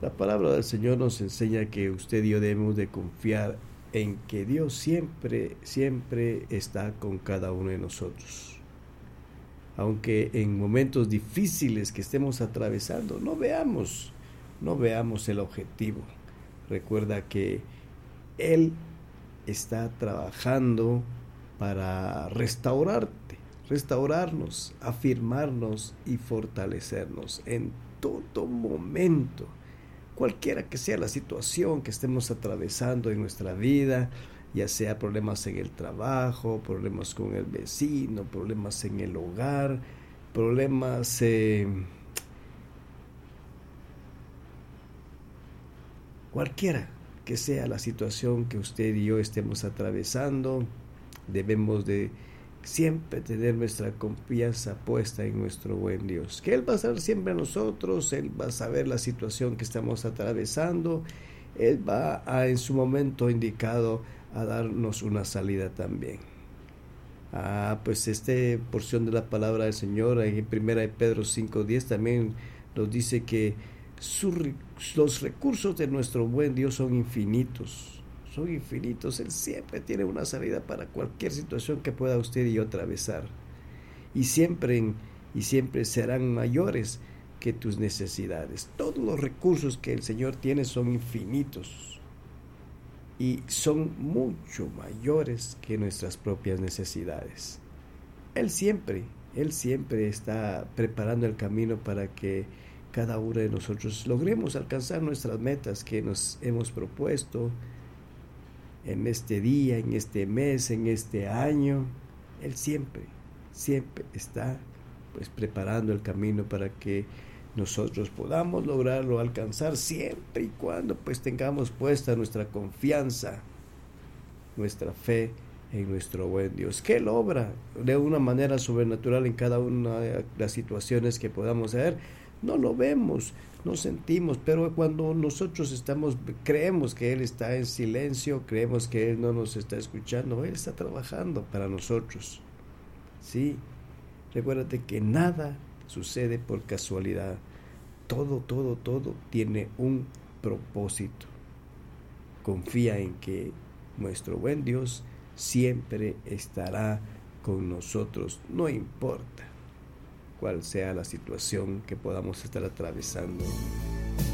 La palabra del Señor nos enseña que usted y yo debemos de confiar en que Dios siempre, siempre está con cada uno de nosotros. Aunque en momentos difíciles que estemos atravesando, no veamos el objetivo. Recuerda que Él está trabajando para restaurarnos, afirmarnos y fortalecernos en todo momento. Cualquiera que sea la situación que estemos atravesando en nuestra vida, ya sea problemas en el trabajo, problemas con el vecino, problemas en el hogar, problemas cualquiera que sea la situación que usted y yo estemos atravesando, debemos de siempre tener nuestra confianza puesta en nuestro buen Dios, que Él va a estar siempre a nosotros, Él va a saber la situación que estamos atravesando, Él va a, en su momento indicado, a darnos una salida también. Pues esta porción de la palabra del Señor en 1 de Pedro 5:10 también nos dice que los recursos de nuestro buen Dios son infinitos. Son infinitos. Él siempre tiene una salida para cualquier situación que pueda usted y yo atravesar. Y siempre serán mayores que tus necesidades. Todos los recursos que el Señor tiene son infinitos. Y son mucho mayores que nuestras propias necesidades. Él siempre está preparando el camino para que cada uno de nosotros logremos alcanzar nuestras metas que nos hemos propuesto en este día, en este mes, en este año. Él siempre está pues preparando el camino para que nosotros podamos lograrlo, alcanzar, siempre y cuando pues tengamos puesta nuestra confianza, nuestra fe en nuestro buen Dios, que Él obra de una manera sobrenatural en cada una de las situaciones que podamos ver. No lo vemos, no sentimos, pero cuando nosotros creemos que Él está en silencio, creemos que Él no nos está escuchando, Él está trabajando para nosotros. Sí, recuérdate que nada sucede por casualidad. Todo tiene un propósito. Confía en que nuestro buen Dios siempre estará con nosotros, no importa cuál sea la situación que podamos estar atravesando.